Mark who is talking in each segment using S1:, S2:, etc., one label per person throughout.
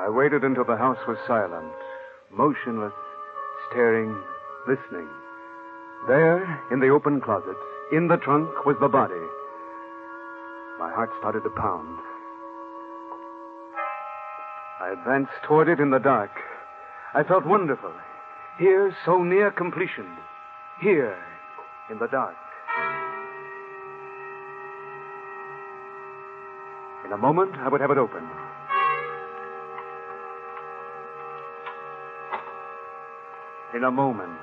S1: I waited until the house was silent, motionless, staring, listening. There, in the open closet, in the trunk, was the body. My heart started to pound. I advanced toward it in the dark. I felt wonderful. Here, so near completion. Here, in the dark. In a moment, I would have it open. In a moment.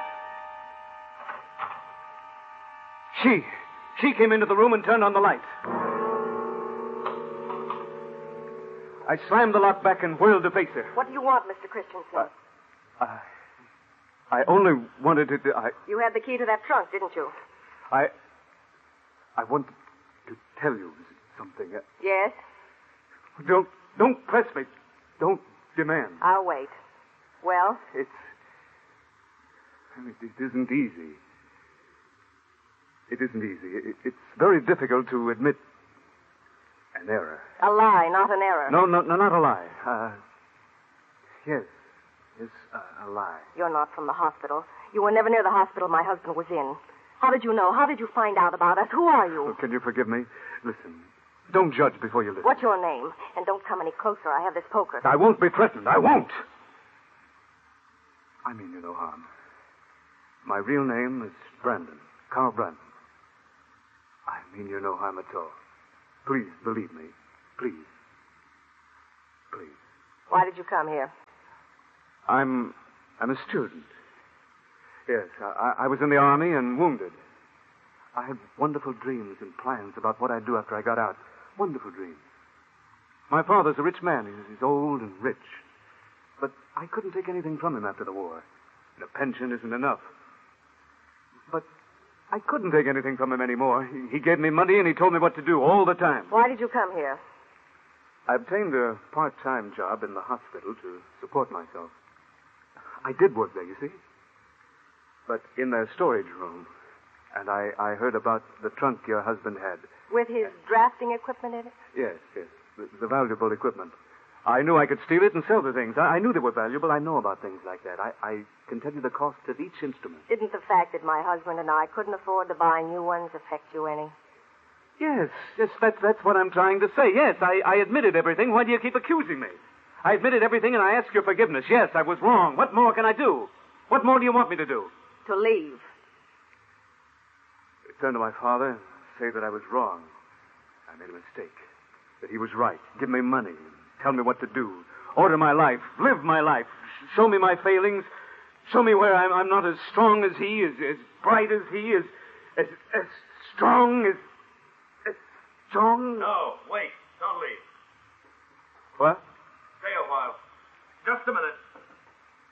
S1: She came into the room and turned on the light. I slammed the lock back and whirled to face her.
S2: What do you want, Mr. Christensen?
S1: I only wanted to...
S2: You had the key to that trunk, didn't you?
S1: I want to tell you something.
S2: Yes?
S1: Don't press me. Don't demand.
S2: I'll wait. Well?
S1: It isn't easy. It isn't easy. It's very difficult to admit an error.
S2: A lie, not an error.
S1: No, not a lie. Yes, a lie.
S2: You're not from the hospital. You were never near the hospital my husband was in. How did you know? How did you find out about us? Who are you?
S1: Well, can you forgive me? Listen, don't judge before you listen.
S2: What's your name? And don't come any closer. I have this poker.
S1: I won't be threatened. I won't. I mean you no harm. My real name is Brandon. Carl Brandon. I mean you no harm at all. Please, believe me. Please. Please.
S2: Why did you come here?
S1: I'm a student. Yes, I was in the army and wounded. I had wonderful dreams and plans about what I'd do after I got out. Wonderful dreams. My father's a rich man. He's old and rich. But I couldn't take anything from him after the war. And a pension isn't enough. But I couldn't take anything from him anymore. He gave me money and he told me what to do all the time.
S2: Why did you come here?
S1: I obtained a part-time job in the hospital to support myself. I did work there, you see. But in their storage room. And I heard about the trunk your husband had.
S2: With his drafting equipment in it?
S1: Yes. The valuable equipment. I knew I could steal it and sell the things. I knew they were valuable. I know about things like that. I can tell you the cost of each instrument.
S2: Didn't the fact that my husband and I couldn't afford to buy new ones affect you any?
S1: Yes, that's what I'm trying to say. Yes, I admitted everything. Why do you keep accusing me? I admitted everything and I ask your forgiveness. Yes, I was wrong. What more can I do? What more do you want me to do?
S2: To leave.
S1: Return to my father and say that I was wrong. I made a mistake. That he was right. Give me money. Tell me what to do. Order my life. Live my life. Show me my failings. Show me where I'm not as strong as he, as bright as he, as strong as strong.
S3: No, wait. Don't leave.
S1: What?